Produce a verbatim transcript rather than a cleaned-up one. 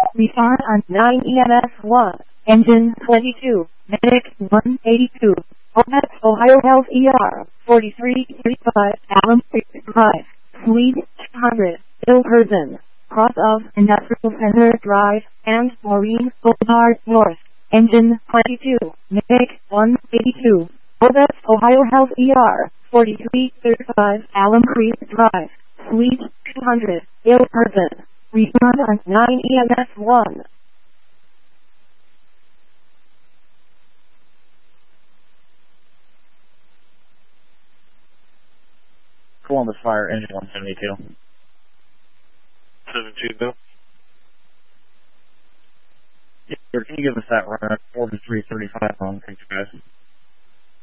Respond on nine E M S one, engine twenty-two, medic one eighty-two, Opeth, Ohio Health E R, forty-three thirty-five, Alum Creek Drive, Suite two hundred, ill person, cross of Industrial Center Drive, and Maureen Boulevard North, engine twenty-two, medic one eighty-two, Opeth, Ohio Health E R, forty-three thirty-five, Alum Creek Drive, Suite two hundred, ill person. Respond on nine E M S one. Columbus Fire, engine one seventy-two. seven two, Bill. Yeah, sir, can you give us that run at forty-three thirty-five on? Thanks, guys.